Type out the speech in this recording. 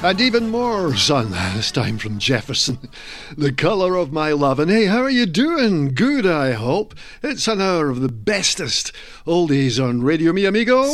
And even more, son, this time from Jefferson. The Colour of My Love. And hey, how are you doing? Good, I hope. It's an hour of the bestest oldies on Radio Mi Amigo.